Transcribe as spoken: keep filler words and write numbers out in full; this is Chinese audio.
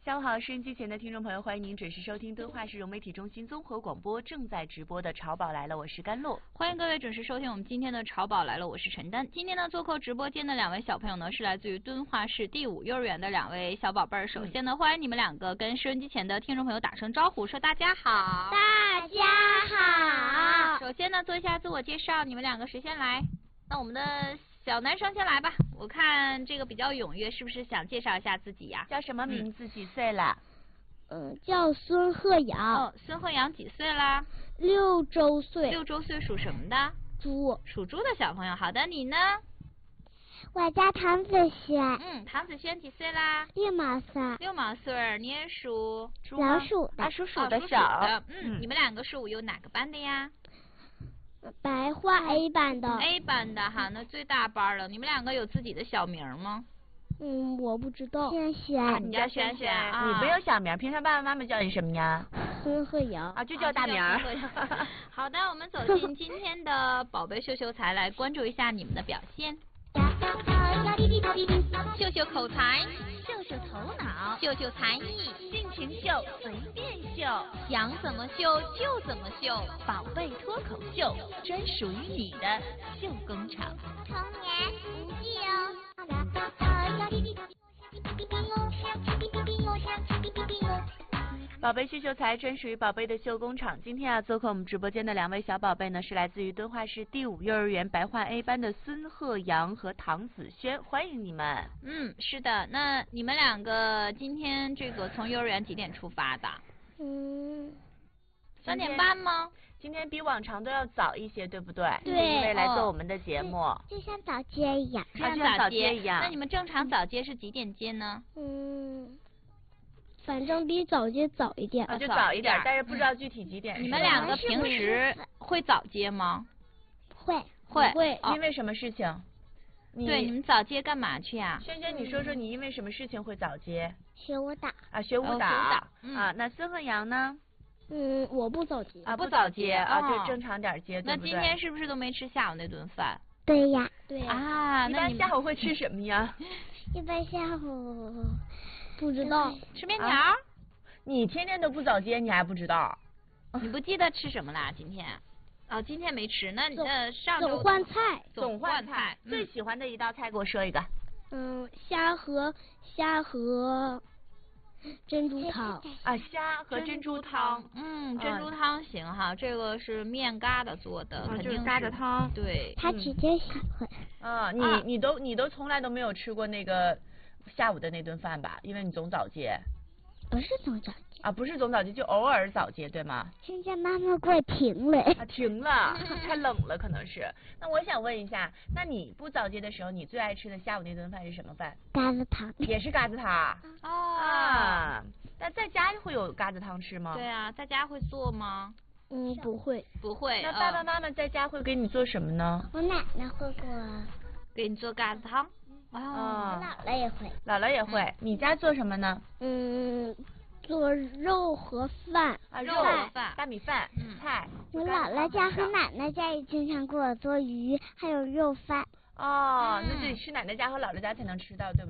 下午好，收音机前的听众朋友，欢迎您准时收听敦化市融媒体中心综合广播正在直播的《潮宝来了》，我是甘露。 欢迎各位准时收听我们今天的《潮宝来了》，我是陈丹。今天呢，做客直播间的两位小朋友呢，是来自于敦化市第五幼儿园的两位小宝贝儿。首先呢，欢迎你们两个跟收音机前的听众朋友打声招呼，说大家好。 大家好。 首先呢，做一下自我介绍，你们两个谁先来？那我们的小男生先来吧，我看这个比较踊跃，是不是想介绍一下自己呀？ 叫什么名字？嗯、几岁了？ 嗯，叫孙鹤阳。 哦，孙鹤阳几岁啦？ 六周岁。 六周岁属什么的？ 猪。 属猪的小朋友。好的，你呢？ 我叫唐子轩。 嗯，唐子轩几岁啦？ 六毛岁。 六毛岁，你也属猪老鼠的。 啊，属鼠的小。 哦、嗯，嗯你们两个是五幼哪个班的呀？ 白话 A 班的。 A 班的哈，那最大班了。你们两个有自己的小名吗？ 嗯，我不知道。轩轩。 啊、你叫轩轩啊？ 你没有小名，平常爸爸妈妈叫你什么呀？ 孙鹤阳。 啊，就叫大名。 啊、好的，我们走进今天的宝贝秀秀才，来关注一下你们的表现。秀秀口才， 秀秀头脑， 秀秀才艺， 尽情秀，随便秀， 想怎么秀就怎么秀， 宝贝脱口秀，专属于你的秀工厂。 童言无忌哦。 宝贝秀秀才专属于宝贝的秀工厂。今天啊，做客我们直播间的两位小宝贝呢，是来自于敦化市第五幼儿园白桦 A 班的孙鹤阳和唐子轩，欢迎你们。 嗯，是的，那你们两个今天这个从幼儿园几点出发的？ 嗯， 三点半吗？ 今天比往常都要早一些，对不对？ 对， 因为来做我们的节目， 哦、就像早接一样， 就像早接一样。那你们正常早接是几点接呢？ 嗯。反正比早接早一点， 啊，就早一点，但是不知道具体几点。 嗯、你们两个平时会早接吗？ 会会会、 哦。因为什么事情？ 你对，你们早接干嘛去呀？ 轩轩，你说说你因为什么事情会早接？ 学舞蹈。 啊，学舞蹈。 哦、舞蹈嗯、啊，那孙鹤阳呢？ 嗯，我不早接。 啊，不早接啊， 哦、 就正常点接，对不对？ 那今天是不是都没吃下午那顿饭？ 对呀，对呀。 啊， 那你下午会吃什么呀？ 一般下午不知道。 吃面条。 啊你天天都不早接，你还不知道？ 你不记得吃什么啦？今天？哦，今天没吃。那那上周总换菜。 总换菜。 嗯、 最喜欢的一道菜给我说一个。 嗯，虾和虾和珍珠汤。 啊，虾和珍珠汤。 嗯，珍珠汤行哈，这个是面疙瘩做的，肯定是疙瘩汤。 对。 他姐姐喜欢。 啊，你你都你都从来都没有吃过那个下午的那顿饭吧？因为你总早接。 不是总早接啊，不是总早接，就偶尔早接，对吗？ 现在妈妈给我停了。 啊，停了，太冷了，可能是。那我想问一下，那你不早接的时候，你最爱吃的下午那顿饭是什么饭？ 疙瘩汤。 也是疙瘩汤。 哦。 啊，那在家会有疙瘩汤吃吗？ 对啊，在家会做吗？ 嗯，不会。 不会。 那爸爸妈妈在家会给你做什么呢？ 我奶奶会给我给你做疙瘩汤。 哦，我姥姥也会。 姥姥也会。嗯、你家做什么呢？ 嗯，做肉和饭。 啊，肉和饭， 大米饭，嗯，菜。 我姥姥家和奶奶家也经常给我做鱼，还有肉饭。 哦，嗯、那得去奶奶家和姥姥家才能吃到，对不对？